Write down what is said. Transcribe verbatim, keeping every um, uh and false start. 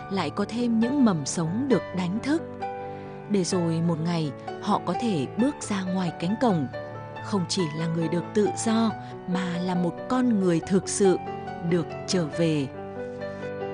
lại có thêm những mầm sống được đánh thức. Để rồi một ngày họ có thể bước ra ngoài cánh cổng, không chỉ là người được tự do mà là một con người thực sự được trở về